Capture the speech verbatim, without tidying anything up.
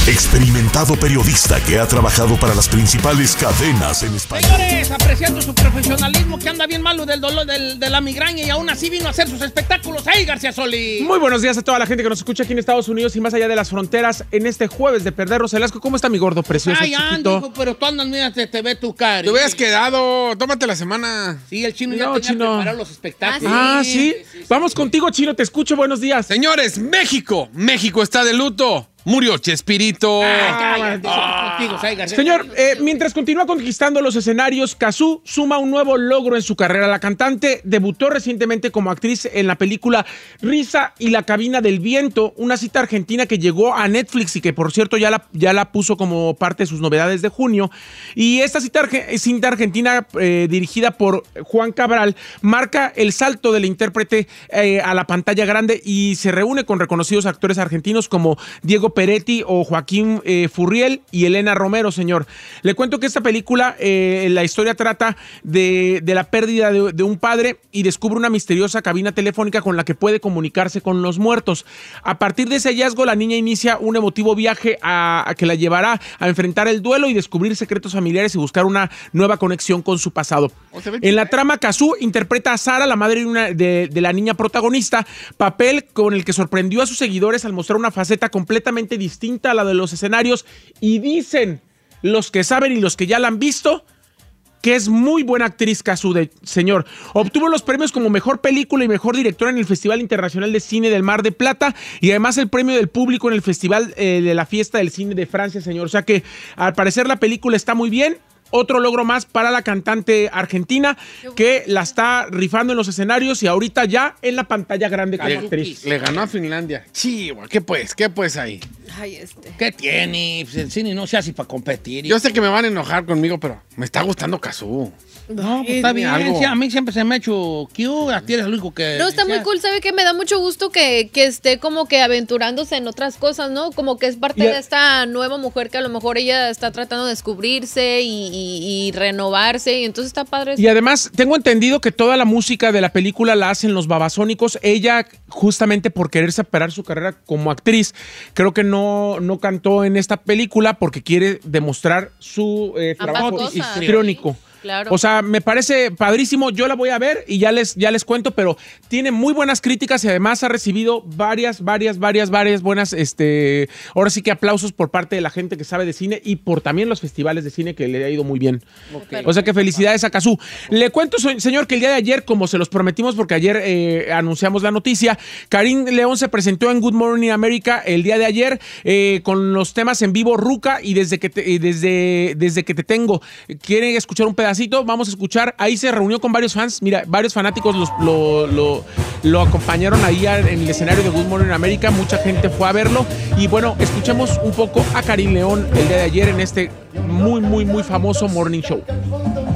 experimentado periodista que ha trabajado para las principales cadenas en España. Señores, apreciando su profesionalismo, que anda bien malo del dolor del, de la migraña y aún así vino a hacer sus espectáculos ahí, García Solís. Muy buenos días a toda la gente que nos escucha aquí en Estados Unidos y más allá de las fronteras en este jueves de Perder Roselasco. ¿Cómo está mi gordo precioso, Ay, chiquito? ando, hijo, pero tú andas, mira, te, te ve tu cara. Te hubieras quedado, tómate la semana. Sí, el chino ya No, tenía Chino. preparado los espectáculos. Ah, ¿sí? Sí, sí, sí, Vamos sí. contigo, Chino, te escucho, buenos días. Señores, México, México está de luto. Murió Chespirito. Ah, cállate, son contigo, ay, García. Señor, eh, mientras continúa conquistando los escenarios, Cazzu suma un nuevo logro en su carrera. La cantante debutó recientemente como actriz en la película Risa y la cabina del viento, una cita argentina que llegó a Netflix y que, por cierto, ya la, ya la puso como parte de sus novedades de junio. Y esta cita, arge- cinta argentina, eh, dirigida por Juan Cabral, marca el salto del intérprete eh, a la pantalla grande y se reúne con reconocidos actores argentinos como Diego Peretti o Joaquín eh, Furriel y Elena Romero, señor. Le cuento que esta película, eh, la historia trata de, de la pérdida de, de un padre y descubre una misteriosa cabina telefónica con la que puede comunicarse con los muertos. A partir de ese hallazgo, la niña inicia un emotivo viaje a, a que la llevará a enfrentar el duelo y descubrir secretos familiares y buscar una nueva conexión con su pasado. En la trama, Cazzu interpreta a Sara, la madre de, una, de, de la niña protagonista, papel con el que sorprendió a sus seguidores al mostrar una faceta completamente distinta a la de los escenarios, y dicen los que saben y los que ya la han visto que es muy buena actriz, Cazzu, de señor. Obtuvo los premios como mejor película y mejor directora en el Festival Internacional de Cine del Mar de Plata y además el premio del público en el Festival eh, de la Fiesta del Cine de Francia, señor. O sea que al parecer la película está muy bien. Otro logro más para la cantante argentina que la está rifando en los escenarios y ahorita ya en la pantalla grande como Le, actriz. le ganó a Finlandia. Chihuahua, ¿qué pues? ¿Qué pues ahí? Ay, este. ¿Qué tiene? Pues el cine no se hace para competir. Yo sé que me van a enojar conmigo, pero me está gustando Cazzu. No, pues está bien. algo. Sí, a mí siempre se me ha hecho cute. A ti eres el único que... No, está muy decía. cool, ¿sabe qué? Me da mucho gusto que, que esté como que aventurándose en otras cosas, ¿no? Como que es parte Y a- de esta nueva mujer que a lo mejor ella está tratando de descubrirse y, y- y renovarse, y entonces está padre. Y además, tengo entendido que toda la música de la película la hacen los Babasónicos. Ella, justamente por querer separar su carrera como actriz, creo que no, no cantó en esta película porque quiere demostrar su eh, Ambas trabajo cosas, histriónico. sí, claro. O sea, me parece padrísimo. Yo la voy a ver y ya les, ya les cuento, pero tiene muy buenas críticas y además ha recibido varias, varias, varias, varias buenas, este, ahora sí que aplausos por parte de la gente que sabe de cine y por también los festivales de cine que le ha ido muy bien. Okay. O sea que felicidades a Cazzu. Le cuento, so- señor, que el día de ayer, como se los prometimos, porque ayer eh, anunciamos la noticia, Karim León se presentó en Good Morning America el día de ayer eh, con los temas en vivo Ruca y desde que te, eh, desde, desde que te tengo. ¿Quieren escuchar un pedacito? Vamos a escuchar. Ahí se reunió con varios fans. Mira, varios fanáticos los, lo, lo, lo acompañaron ahí en el escenario de Good Morning America. Mucha gente fue a verlo. Y bueno, escuchemos un poco a Karim León el día de ayer en este muy, muy, muy famoso Morning Show.